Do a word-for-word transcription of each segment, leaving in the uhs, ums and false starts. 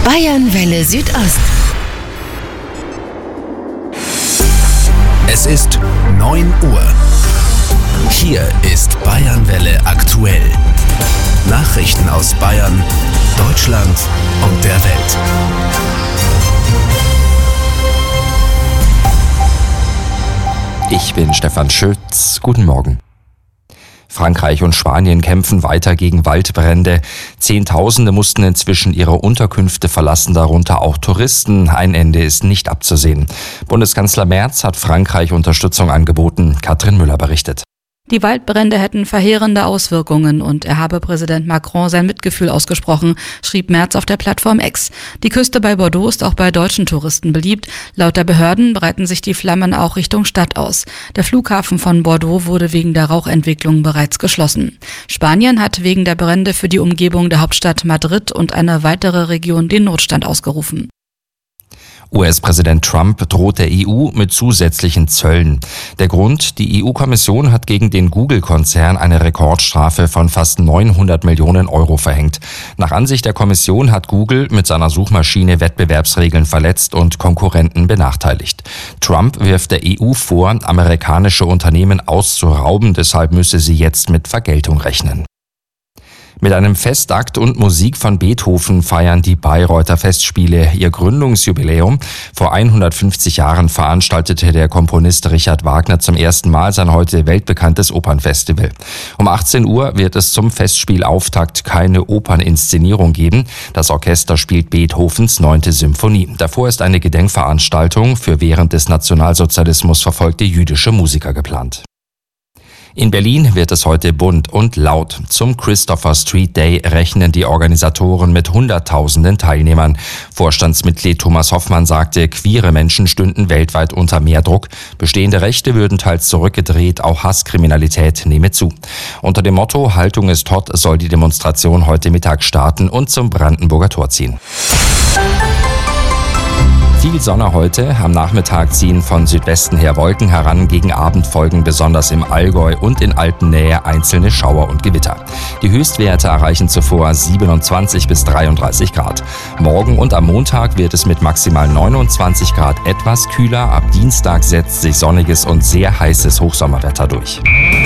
Bayernwelle Südost. Es ist neun Uhr. Hier ist Bayernwelle aktuell. Nachrichten aus Bayern, Deutschland und der Welt. Ich bin Stefan Schütz. Guten Morgen. Frankreich und Spanien kämpfen weiter gegen Waldbrände. Zehntausende mussten inzwischen ihre Unterkünfte verlassen, darunter auch Touristen. Ein Ende ist nicht abzusehen. Bundeskanzler Merz hat Frankreich Unterstützung angeboten. Katrin Müller berichtet. Die Waldbrände hätten verheerende Auswirkungen und er habe Präsident Macron sein Mitgefühl ausgesprochen, schrieb Merz auf der Plattform X. Die Küste bei Bordeaux ist auch bei deutschen Touristen beliebt. Laut der Behörden breiten sich die Flammen auch Richtung Stadt aus. Der Flughafen von Bordeaux wurde wegen der Rauchentwicklung bereits geschlossen. Spanien hat wegen der Brände für die Umgebung der Hauptstadt Madrid und eine weitere Region den Notstand ausgerufen. U S-Präsident Trump droht der E U mit zusätzlichen Zöllen. Der Grund: Die E U-Kommission hat gegen den Google-Konzern eine Rekordstrafe von fast neunhundert Millionen Euro verhängt. Nach Ansicht der Kommission hat Google mit seiner Suchmaschine Wettbewerbsregeln verletzt und Konkurrenten benachteiligt. Trump wirft der E U vor, amerikanische Unternehmen auszurauben, deshalb müsse sie jetzt mit Vergeltung rechnen. Mit einem Festakt und Musik von Beethoven feiern die Bayreuther Festspiele ihr Gründungsjubiläum. Vor hundertfünfzig Jahren veranstaltete der Komponist Richard Wagner zum ersten Mal sein heute weltbekanntes Opernfestival. Um achtzehn Uhr wird es zum Festspielauftakt keine Operninszenierung geben. Das Orchester spielt Beethovens neunte Symphonie. Davor ist eine Gedenkveranstaltung für während des Nationalsozialismus verfolgte jüdische Musiker geplant. In Berlin wird es heute bunt und laut. Zum Christopher Street Day rechnen die Organisatoren mit Hunderttausenden Teilnehmern. Vorstandsmitglied Thomas Hoffmann sagte, queere Menschen stünden weltweit unter mehr Druck. Bestehende Rechte würden teils zurückgedreht, auch Hasskriminalität nehme zu. Unter dem Motto Haltung ist hot soll die Demonstration heute Mittag starten und zum Brandenburger Tor ziehen. Viel Sonne heute. Am Nachmittag ziehen von Südwesten her Wolken heran. Gegen Abend folgen besonders im Allgäu und in Alpennähe einzelne Schauer und Gewitter. Die Höchstwerte erreichen zuvor siebenundzwanzig bis dreiunddreißig Grad. Morgen und am Montag wird es mit maximal neunundzwanzig Grad etwas kühler. Ab Dienstag setzt sich sonniges und sehr heißes Hochsommerwetter durch.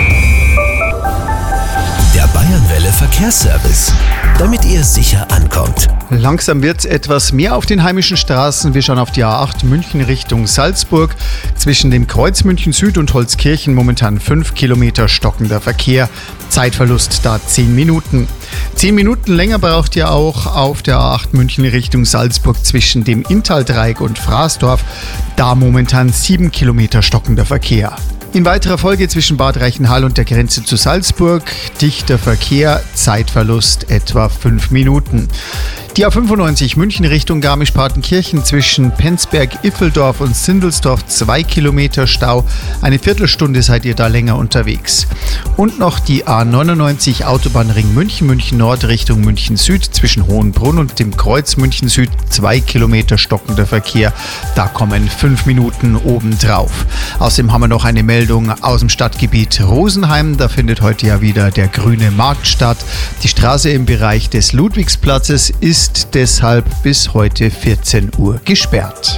Der Bayernwelle Verkehrsservice, damit ihr sicher ankommt. Langsam wird es etwas mehr auf den heimischen Straßen. Wir schauen auf die A acht München Richtung Salzburg. Zwischen dem Kreuz München Süd und Holzkirchen momentan fünf Kilometer stockender Verkehr. Zeitverlust da zehn Minuten. zehn Minuten länger braucht ihr auch auf der A acht München Richtung Salzburg zwischen dem Inntaldreieck und Fraßdorf. Da momentan sieben Kilometer stockender Verkehr. In weiterer Folge zwischen Bad Reichenhall und der Grenze zu Salzburg dichter Verkehr, Zeitverlust etwa fünf Minuten. Die A fünfundneunzig München Richtung Garmisch-Partenkirchen zwischen Penzberg-Iffeldorf und Sindelsdorf zwei Kilometer Stau. Eine Viertelstunde seid ihr da länger unterwegs. Und noch die A neunundneunzig Autobahnring München, München Nord Richtung München Süd zwischen Hohenbrunn und dem Kreuz München Süd zwei Kilometer stockender Verkehr. Da kommen fünf Minuten obendrauf. Außerdem haben wir noch eine Meldung aus dem Stadtgebiet Rosenheim. Da findet heute ja wieder der Grüne Markt statt. Die Straße im Bereich des Ludwigsplatzes ist deshalb bis heute vierzehn Uhr gesperrt.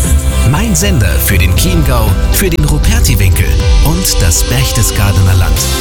Mein Sender für den Chiemgau, für den Rupertiwinkel und das Berchtesgadener Land.